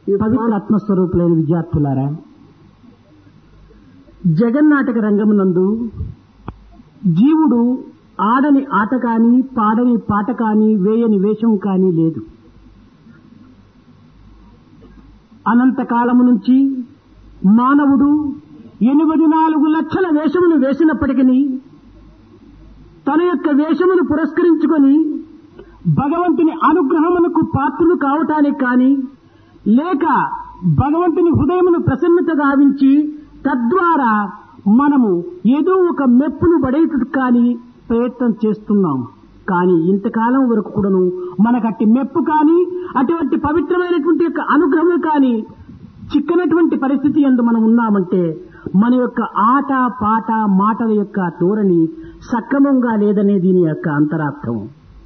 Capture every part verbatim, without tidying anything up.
పవిత్రాత్మ స్వరూపులైన విద్యార్థులారా, జగన్నాటక రంగమునందు జీవుడు ఆడని ఆట కాని, పాడని పాట కాని, వేయని వేషం కాని లేదు. అనంతకాలము నుంచి మానవుడు ఎనిమిది నాలుగు లక్షల వేషములు వేసినప్పటికీ తన యొక్క వేషమును పురస్కరించుకొని భగవంతుని అనుగ్రహమునకు పాత్రులు కావటానికి కాని, లేక భగవంతుని హృదయమును ప్రసన్నత గావించి తద్వారా మనము ఏదో ఒక మెప్పును పడేటట్టు కానీ ప్రయత్నం చేస్తున్నాం. కానీ ఇంతకాలం వరకు కూడాను మనకట్టి మెప్పు కానీ, అటువంటి పవిత్రమైనటువంటి యొక్క అనుగ్రహం కానీ చిక్కనటువంటి పరిస్థితి యందు మనం ఉన్నామంటే మన యొక్క ఆట పాట మాటల యొక్క ధోరణి సక్రమంగా లేదనే దీని యొక్క అంతరార్థం.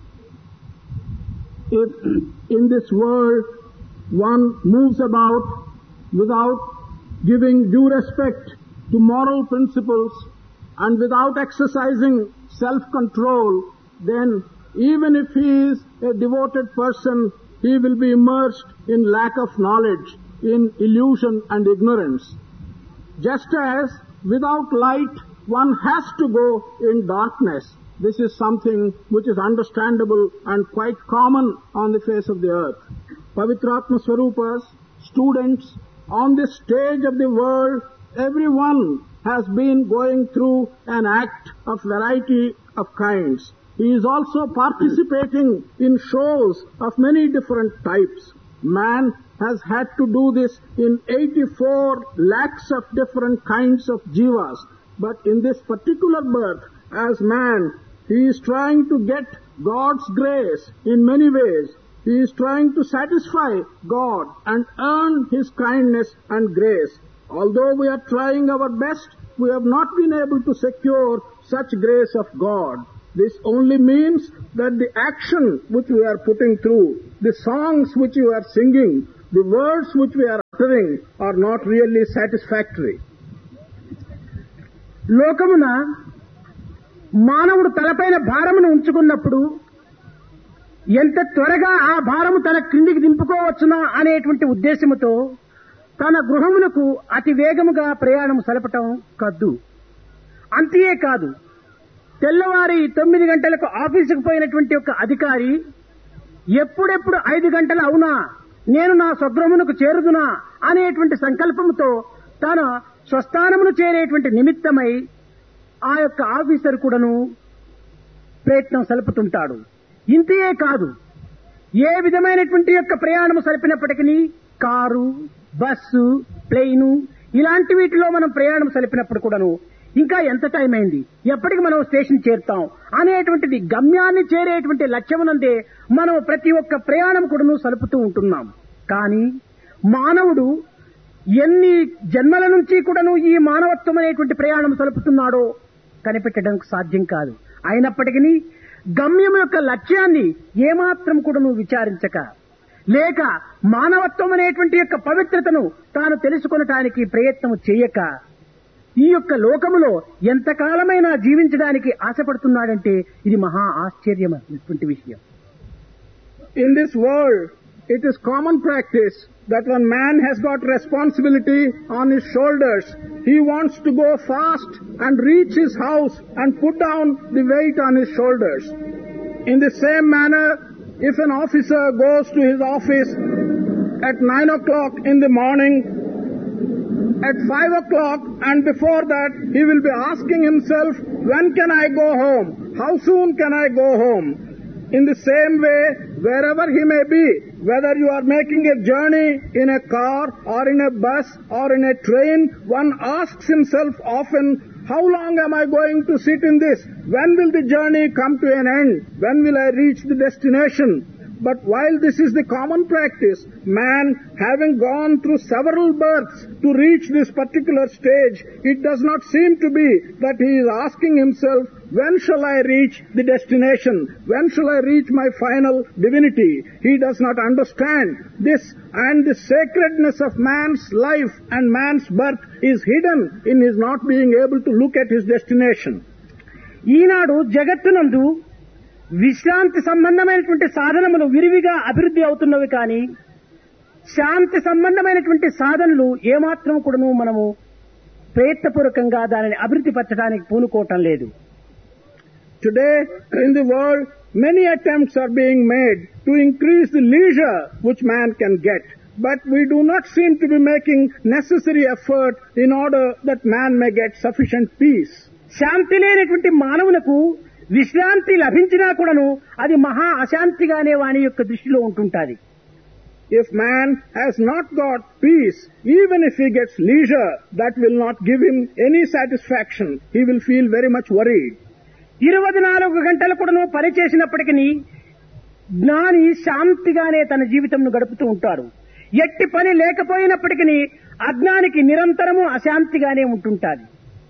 If in this world one moves about without giving due respect to moral principles and without exercising self-control, then even if he is a devoted person, he will be immersed in lack of knowledge, in illusion and ignorance. Just as without light one has to go in darkness, this is something which is understandable and quite common on the face of the earth. Pavitratma Swarupas, students on this stage of the world, everyone has been going through an act of variety of kinds. He is also participating in shows of many different types. Man has had to do this in eighty-four lakhs of different kinds of jivas. But in this particular birth, as man, he is trying to get God's grace in many ways. He is trying to satisfy God and earn His kindness and grace. Although we are trying our best, we have not been able to secure such grace of God. This only means that the action which we are putting through, the songs which we are singing, the words which we are uttering are not really satisfactory. లోకమున మానవుడు తలపైన భారమును ఉంచుకున్నప్పుడు ఎంత త్వరగా ఆ భారము తన క్రిందికి దింపుకోవచ్చునా అనేటువంటి ఉద్దేశముతో తన గృహమునకు అతి వేగముగా ప్రయాణం సలపటం కద్దు. అంతేకాదు, తెల్లవారి తొమ్మిది గంటలకు ఆఫీసుకు పోయినటువంటి ఒక అధికారి ఎప్పుడెప్పుడు ఐదు గంటలు అవునా, నేను నా స్వగృహమునకు చేరుదునా అనేటువంటి సంకల్పముతో తన స్వస్థానమును చేరేటువంటి నిమిత్తమై ఆ యొక్క ఆఫీసర్ కూడాను ప్రయత్నం సలుపుతుంటాడు. ఇంతే కాదు, ఏ విధమైనటువంటి యొక్క ప్రయాణము సలిపినప్పటికీ కారు, బస్సు, ప్లేను ఇలాంటి వీటిలో మనం ప్రయాణం సలిపినప్పుడు కూడాను ఇంకా ఎంత టైం అయింది, ఎప్పటికి మనం స్టేషన్ చేరుతాం అనేటువంటిది గమ్యాన్ని చేరేటువంటి లక్ష్యమునందే మనం ప్రతి ఒక్క ప్రయాణం కూడాను సలుపుతూ ఉంటున్నాం. కానీ మానవుడు ఎన్ని జన్మల నుంచి కూడాను ఈ మానవత్వం అనేటువంటి ప్రయాణం సలుపుతున్నాడో కనిపెట్టడానికి సాధ్యం కాదు. అయినప్పటికీ గమ్యం యొక్క లక్ష్యాన్ని ఏమాత్రం కూడాను విచారించక, లేక మానవత్వం అనేటువంటి యొక్క పవిత్రతను తాను తెలుసుకొనటానికి ప్రయత్నం చేయక ఈ యొక్క లోకములో ఎంతకాలమైనా జీవించడానికి ఆశపడుతున్నాడంటే ఇది మహా ఆశ్చర్యమైనటువంటి విషయం. In this world, it is common practice that when man has got responsibility on his shoulders, he wants to go fast and reach his house and put down the weight on his shoulders. In the same manner, if an officer goes to his office at nine o'clock in the morning, at five o'clock and before that, he will be asking himself, when can I go home? How soon can I go home? In the same way, wherever he may be, whether you are making a journey in a car or in a bus or in a train, one asks himself often, how long am I going to sit in this? When will the journey come to an end? When will I reach the destination? But while this is the common practice, man, having gone through several births to reach this particular stage, it does not seem to be that he is asking himself, when shall I reach the destination? When shall I reach my final divinity? He does not understand this, and the sacredness of man's life and man's birth is hidden in his not being able to look at his destination. ఈనాడు జగత్తునందు విశ్రాంతి సంబంధమైనటువంటి సాధనములు విరివిగా అభివృద్ధి అవుతున్నవి. కానీ శాంతి సంబంధమైనటువంటి సాధనలు ఏమాత్రం కూడాను మనము ప్రయత్నపూర్వకంగా దానిని అభివృద్ధి పరచడానికి పూనుకోవటం లేదు. Today, in the world, many attempts are being made to increase the leisure which man can get. But we do not seem to be making necessary effort in order that man may get sufficient peace. శాంతి లేనటువంటి మానవులకు విశ్రాంతి లభించినా కూడాను అది మహా అశాంతిగానే వాని యొక్క దృష్టిలో ఉంటుంటాది. If man has not got peace, even if he gets leisure, that will not give him any satisfaction. He will feel very much worried. ఇరవై నాలుగు గంటలు కూడాను పని చేసినప్పటికీ జ్ఞాని శాంతిగానే తన జీవితంను గడుపుతూ ఉంటాడు. ఎట్టి పని లేకపోయినప్పటికీ అజ్ఞానికి నిరంతరము అశాంతిగానే ఉంటుంటాది.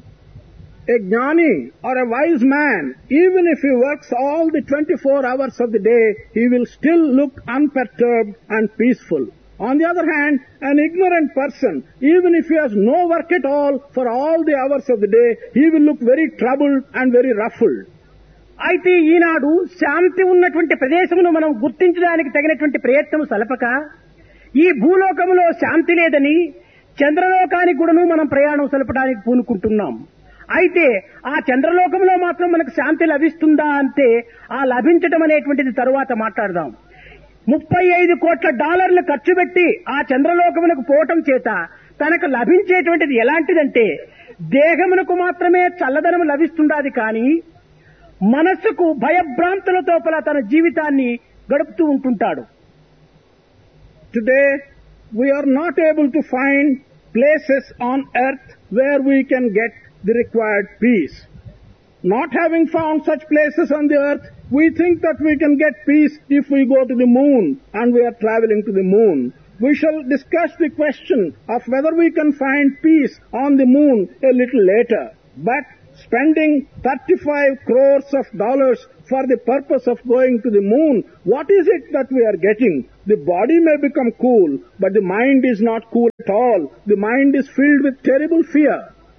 A jnani or a wise man, even if he works all the twenty-four hours of the day, he will still look unperturbed and peaceful. On the other hand, an ignorant person, even if he has no work at all for all the hours of the day, he will look very troubled and very ruffled. అయితే ఈనాడు శాంతి ఉన్నటువంటి ప్రదేశమును మనం గుర్తించడానికి తగినటువంటి ప్రయత్నం సలపక ఈ భూలోకములో శాంతి లేదని చంద్రలోకానికి కూడాను మనం ప్రయాణం సలపడానికి పూనుకుంటున్నాం. అయితే ఆ చంద్రలోకంలో మాత్రం మనకు శాంతి లభిస్తుందా అంటే ఆ లభించటం అనేటువంటిది తరువాత మాట్లాడదాం. ముప్పై ఐదు కోట్ల డాలర్లు ఖర్చు పెట్టి ఆ చంద్రలోకమునకు పోవటం చేత తనకు లభించేటువంటిది ఎలాంటిదంటే దేహమునకు మాత్రమే చల్లదనం లభిస్తుండాది కానీ మనస్సుకు భయభ్రాంతులతో పల తన జీవితాన్ని గడుపుతూ ఉంటుంటాడు. Today we are not able to find places on earth where we can get the required peace. Not having found such places on the earth, we think that we can get peace if we go to the moon and we are traveling to the moon. We shall discuss the question of whether we can find peace on the moon a little later. But spending thirty-five crores of dollars for the purpose of going to the moon, what is it that we are getting? The body may become cool, but the mind is not cool at all. The mind is filled with terrible fear.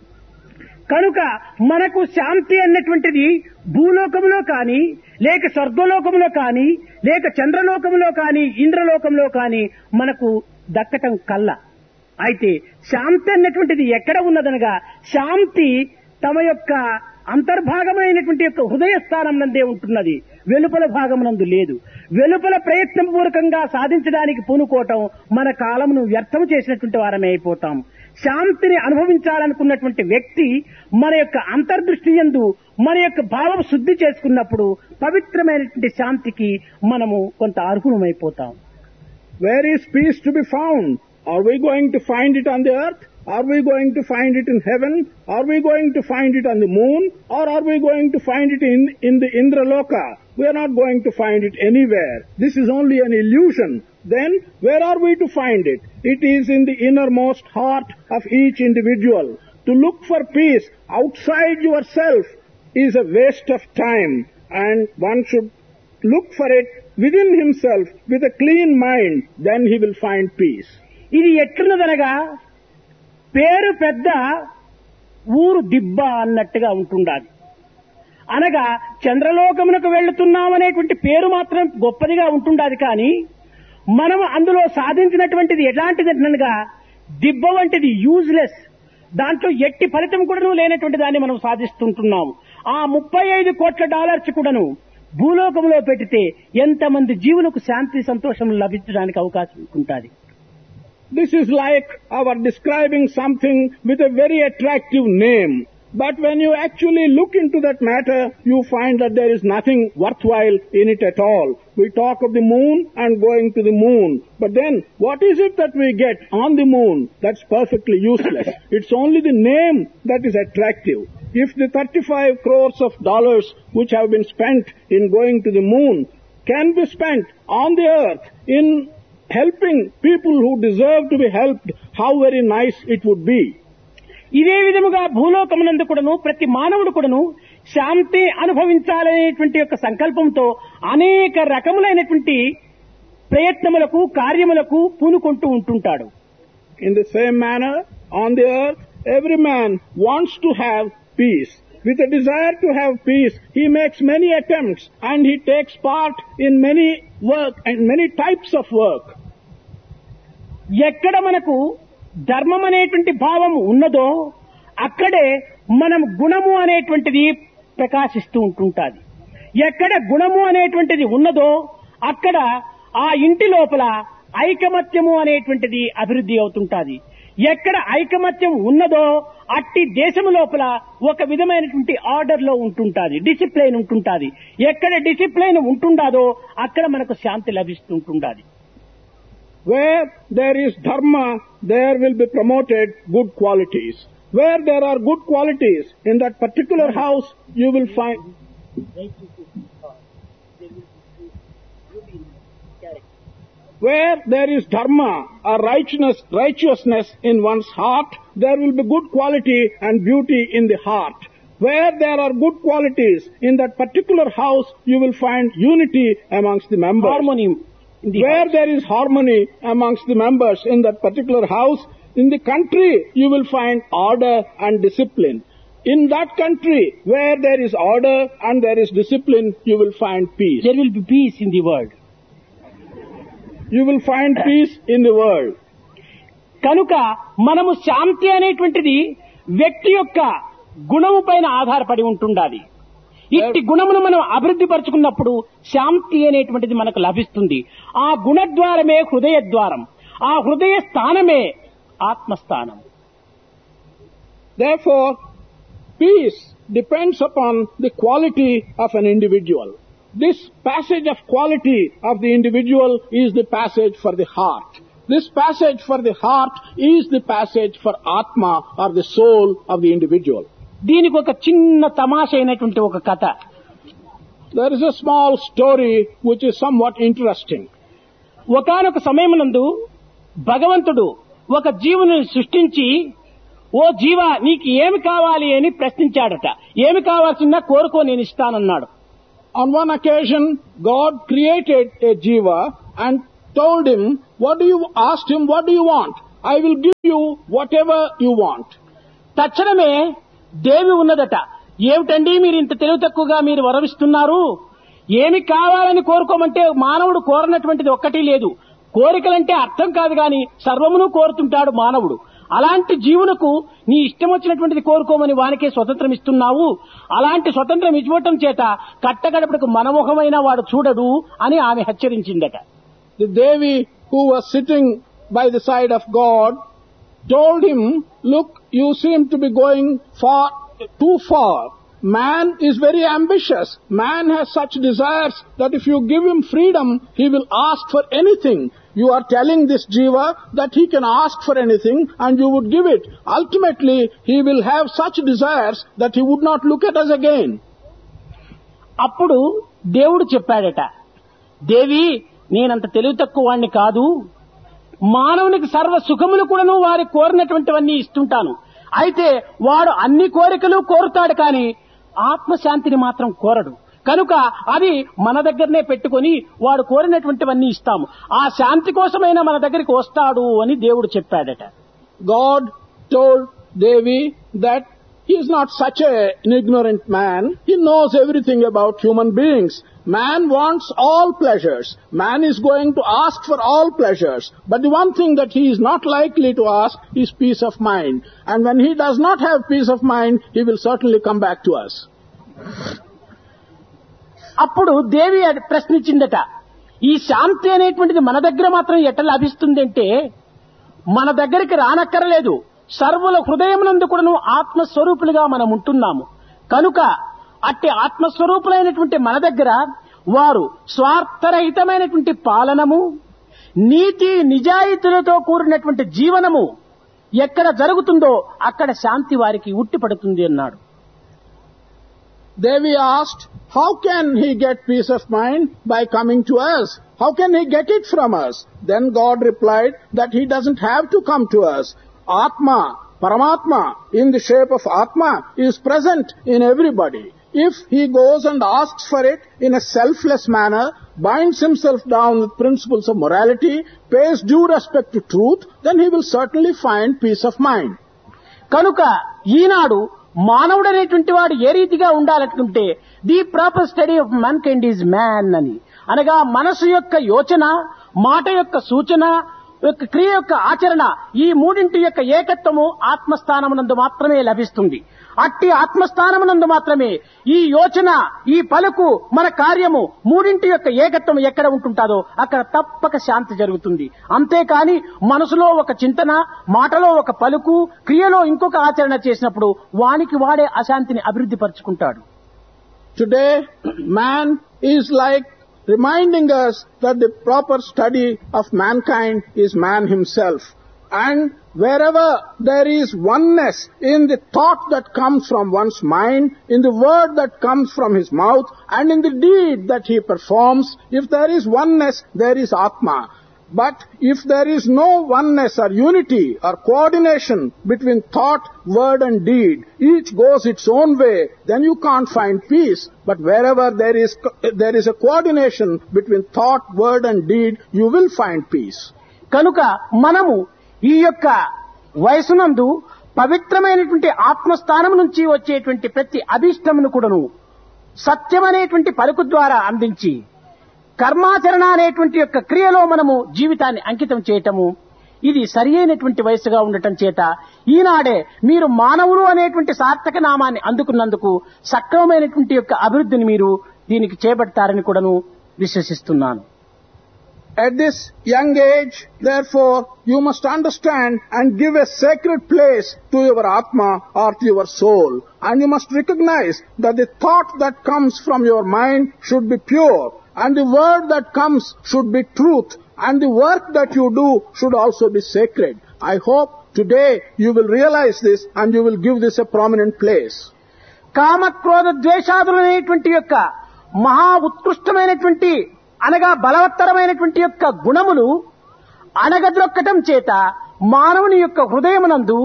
కనుక మనకు శాంతి అన్నటువంటిది భూలోకంలో కానీ లేక స్వర్గలోకంలో కానీ లేక చంద్రలోకంలో కానీ ఇంద్రలోకంలో కానీ మనకు దక్కటం కల్ల. అయితే శాంతి అన్నటువంటిది ఎక్కడ ఉన్నదనగా శాంతి తమ యొక్క అంతర్భాగమైనటువంటి యొక్క హృదయ స్థానం నందే ఉంటున్నది, వెలుపల భాగమునందు లేదు. వెలుపల ప్రయత్నం పూర్వకంగా సాధించడానికి పూనుకోవటం మన కాలమును వ్యర్థం చేసినటువంటి వారమే అయిపోతాం. శాంతిని అనుభవించాలనుకున్నటువంటి వ్యక్తి మన యొక్క అంతర్దృష్టి యందు మన యొక్క భావం శుద్ధి చేసుకున్నప్పుడు పవిత్రమైనటువంటి శాంతికి మనము కొంత అర్హులమైపోతాం. Where is peace to be found? Are we going to find it on the earth? Are we going to find it in heaven? Are we going to find it on the moon? Or are we going to find it in, in the Indraloka? We are not going to find it anywhere. This is only an illusion. Then, where are we to find it? It is in the innermost heart of each individual. To look for peace outside yourself is a waste of time, and one should look for it within himself with a clean mind. Then he will find peace. ఇది ఎట్లున్నదనగా పేరు పెద్ద ఊరు దిబ్బ అన్నట్టుగా ఉంటుండాలి. అనగా చంద్రలోకమునకు వెళ్తున్నామనేటువంటి పేరు మాత్రం గొప్పదిగా ఉంటుండాలి కానీ మనం అందులో సాధించినటువంటిది ఎలాంటిదనగా దిబ్బ వంటిది, యూజ్లెస్. దాంట్లో ఎట్టి ఫలితం కూడాను లేనటువంటి దాన్ని మనం సాధిస్తుంటున్నాం. ఆ ముప్పై ఐదు కోట్ల డాలర్స్ కూడాను భూలోకంలో పెడితే ఎంతమంది జీవులకు శాంతి సంతోషం లభించడానికి అవకాశం ఉంటుంది. This is like our describing something with a very attractive name. But when you actually look into that matter, you find that there is nothing worthwhile in it at all. We talk of the moon and going to the moon. But then, what is it that we get on the moon? That's perfectly useless. It's only the name that is attractive. If the thirty-five crores of dollars which have been spent in going to the moon can be spent on the earth in helping people who deserve to be helped, how very nice it would be. ఇదే విధముగా భూలోకమునందు కూడాను ప్రతి మానవుడు కూడాను శాంతి అనుభవించాలనేటువంటి యొక్క సంకల్పంతో అనేక రకములైనటువంటి ప్రయత్నములకు కార్యములకు పూనుకుంటూ ఉంటుంటాడు. In the same manner, on the earth, every man wants to have peace. With a desire to have peace, he makes many attempts and he takes part in many work and many types of work. ఎక్కడ మనకు ధర్మం అనేటువంటి భావం ఉన్నదో అక్కడే మనం గుణము అనేటువంటిది ప్రకాశిస్తూ ఉంటుంటాది. ఎక్కడ గుణము అనేటువంటిది ఉన్నదో అక్కడ ఆ ఇంటి లోపల ఐకమత్యము అనేటువంటిది అభివృద్ధి అవుతుంటాది. ఎక్కడ ఐకమత్యం ఉన్నదో అట్టి దేశము లోపల ఒక విధమైనటువంటి ఆర్డర్ లో ఉంటుంటాది, డిసిప్లైన్ ఉంటుంటాది. ఎక్కడ డిసిప్లైన్ ఉంటుండాదో అక్కడ మనకు శాంతి లభిస్తుంటుండాది. Where there is dharma, there will be promoted good qualities. Where there are good qualities in that particular house, you will find where there is dharma or righteousness, righteousness in one's heart, there will be good quality and beauty in the heart. Where there are good qualities in that particular house, you will find unity amongst the members. Harmony. The Where house. there is harmony amongst the members in that particular house, in the country you will find order and discipline. In that country where there is order and there is discipline, you will find peace. There will be peace in the world. You will find peace in the world. కనుక మనము శాంతి అనేటువంటిది వ్యక్తి యొక్క గుణము పైన ఆధారపడి ఉంటుండాలి. ఇట్టి గుణమును మనం అభివృద్ధి పరుచుకున్నప్పుడు శాంతి అనేటువంటిది మనకు లభిస్తుంది. ఆ గుణద్వారమే హృదయ ద్వారం. ఆ హృదయ స్థానమే ఆత్మస్థానం. Therefore, peace depends upon the quality of an individual. This passage of quality of the individual is the passage for the heart. This passage for the heart is the passage for Atma or the soul of the individual. దీనికి ఒక చిన్న తమాష అయినటువంటి ఒక కథ. There is a small story which is somewhat interesting. ఒకానొక సమయమునందు భగవంతుడు ఒక జీవుని సృష్టించి, ఓ జీవ నీకు ఏమి కావాలి అని ప్రశ్నించాడట. ఏమి కావాల్సిన కోరుకో నేను ఇస్తానన్నాడు. On one occasion, God created a jiva and told him, what do you, asked him, what do you want? I will give you whatever you want. తక్షణమే దేవి ఉన్నదట. ఏమిటండి మీరు ఇంత తెలివి తక్కువగా మీరు వరమిస్తున్నారు? ఏమి కావాలని కోరుకోమంటే మానవుడు కోరనటువంటిది ఒక్కటి లేదు. కోరికలంటే అర్థం కాదు గాని సర్వమును కోరుతుంటాడు మానవుడు. అలాంటి జీవునకు నీ ఇష్టం వచ్చినటువంటిది కోరుకోమని వానికే స్వతంత్రం ఇస్తున్నావు. అలాంటి స్వతంత్రం ఇవ్వటం చేత కట్టగడపడకు మనముఖమైన వాడు చూడడు అని ఆమె హెచ్చరించిందట. The Devi who was sitting by the side of God told him, look, you seem to be going far, too far. Man is very ambitious. Man has such desires that if you give him freedom, he will ask for anything. You are telling this jiva that he can ask for anything and you would give it. Ultimately, he will have such desires that he would not look at us again. అప్పుడు దేవుడు చెప్పాడట, దేవి నేనంత తెలివి తక్కువ వాణ్ణి కాదు. మానవునికి సర్వ సుఖములు కూడాను వారి కోరినటువంటివన్నీ ఇస్తుంటాను. అయితే వాడు అన్ని కోరికలు కోరుతాడు కానీ ఆత్మశాంతిని మాత్రం కోరడు. కనుక అది మన దగ్గరనే పెట్టుకొని వాడు కోరినటువంటివన్నీ ఇస్తాము. ఆ శాంతి కోసమైనా మన దగ్గరికి వస్తాడు అని దేవుడు చెప్పాడట. God told Devi that he is not such a, an ignorant man. He knows everything about human beings. Man wants all pleasures. Man is going to ask for all pleasures. But the one thing that he is not likely to ask is peace of mind. And when he does not have peace of mind, he will certainly come back to us. అప్పుడు దేవి ప్రశ్నించిందట, ఈ శాంతి అనేటువంటిది మన దగ్గర మాత్రం ఎట్లా లభిస్తుందంటే మన దగ్గరికి రానక్కరలేదు. సర్వుల హృదయమునందు కూడాను ఆత్మస్వరూపులుగా మనం ఉంటున్నాము. కనుక అట్టి ఆత్మస్వరూపులైనటువంటి మన దగ్గర వారు స్వార్థరహితమైనటువంటి పాలనము, నీతి నిజాయితీలతో కూడినటువంటి జీవనము ఎక్కడ జరుగుతుందో అక్కడ శాంతి వారికి ఉట్టిపడుతుంది అన్నాడు. Devi asked, how can he get peace of mind? By coming to us. How can he get it from us? Then God replied that he doesn't have to come to us. Atma, Paramatma, in the shape of Atma, is present in everybody. If he goes and asks for it in a selfless manner, binds himself down with principles of morality, pays due respect to truth, then he will certainly find peace of mind. కనుక ఈనాడు మానవుడు అనేటువంటి వాడు ఏ రీతిగా ఉండాలనుకుంటే the proper study of man kind is man అని అనగా మనసు యొక్క యోచన, మాట యొక్క సూచన, యొక్క క్రియ యొక్క ఆచరణ ఈ మూడింటి యొక్క ఏకత్వము ఆత్మస్థానమునందు మాత్రమే లభిస్తుంది. అట్టి ఆత్మస్థానమునందు మాత్రమే ఈ యోచన, ఈ పలుకు, మన కార్యము మూడింటి యొక్క ఏకత్వం ఎక్కడ ఉంటుంటాదో అక్కడ తప్పక శాంతి జరుగుతుంది. అంతేకాని మనసులో ఒక చింతన, మాటలో ఒక పలుకు, క్రియలో ఇంకొక ఆచరణ చేసినప్పుడు వానికి వాడే అశాంతిని అభివృద్ధి పరుచుకుంటాడు. Today, man is like reminding us that the proper study of mankind is man himself. And wherever there is oneness in the thought that comes from one's mind, in the word that comes from his mouth, and in the deed that he performs, if there is oneness, there is Atma. But if there is no oneness or unity or coordination between thought, word and deed, each goes its own way, then you can't find peace. But wherever there is there is a coordination between thought, word and deed, you will find peace. కనుక మనము ఈ యొక్క వయసునందు పవిత్రమైనటువంటి ఆత్మస్థానం నుంచి వచ్చేటువంటి ప్రతి అభిష్టమును కూడాను సత్యమనేటువంటి పలుకు ద్వారా అందించి కర్మాచరణ అనేటువంటి యొక్క క్రియలో మనము జీవితాన్ని అంకితం చేయటము, ఇది సరి అయినటువంటి వయసుగా ఉండటం చేత ఈనాడే మీరు మానవులు అనేటువంటి సార్థక నామాన్ని అందుకున్నందుకు సక్రమమైనటువంటి యొక్క అభివృద్ధిని మీరు దీనికి చేపడతారని కూడాను విశ్వసిస్తున్నాను. At this young age, therefore, you must understand and give a sacred place to your Atma or to your soul. And you must recognize that the thought that comes from your mind should be pure, and the word that comes should be truth, and the work that you do should also be sacred. I hope today you will realize this and you will give this a prominent place. కామ క్రోధ ద్వేషాదులనేటువంటి యొక్క మహా ఉత్కృష్టమైనటువంటి అనగా బలవత్తరమైనటువంటి యొక్క గుణములు అణగద్రొక్కటం చేత మానవుని యొక్క హృదయమునందు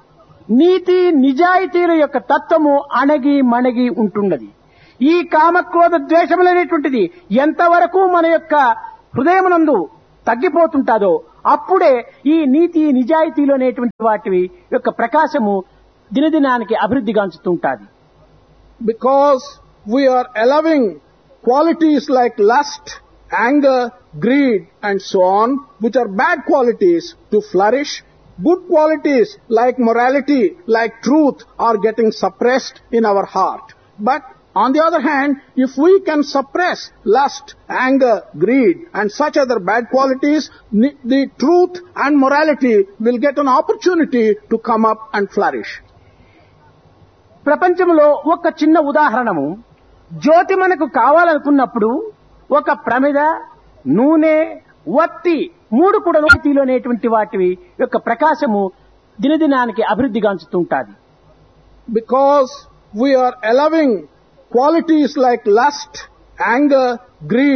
నీతి నిజాయితీల యొక్క తత్వము అణగి మణగి ఉంటున్నది. ఈ కామక్రోధ ద్వేషములనేటువంటిది ఎంతవరకు మన యొక్క హృదయమునందు తగ్గిపోతుంటాదో అప్పుడే ఈ నీతి నిజాయితీలు అనేటువంటి వాటి యొక్క ప్రకాశము దినదినానికి అభివృద్ధి గాంచుతుంటాది. Because we are allowing qualities like lust, anger, greed and so on, which are bad qualities, to flourish, good qualities like morality, like truth are getting suppressed in our heart. But on the other hand, if we can suppress lust, anger, greed and such other bad qualities, the truth and morality will get an opportunity to come up and flourish. ప్రపంచంలో ఒక చిన్న ఉదాహరణము, జ్యోతి మనకు కావాలనుకున్నప్పుడు ఒక ప్రమిద, నూనె, వత్తి మూడు కూడా నోటిలోనేటువంటి వాటి యొక్క ప్రకాశము దినదినానికి అభివృద్ధి గాంచుతుంటాది. Because we are allowing qualities like lust, anger, greed